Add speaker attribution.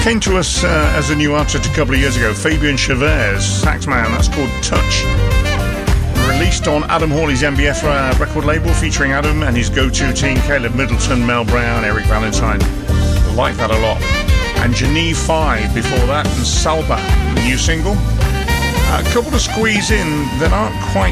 Speaker 1: Came to us as a new artist a couple of years ago, Fabian Chavez, sax man. That's called Touch. Released on Adam Hawley's MBF record label, featuring Adam and his go-to team, Caleb Middleton, Mel Brown, Eric Valentine. Like that a lot. And Geneve 5 before that, and Salba, the new single. A couple to squeeze in that aren't quite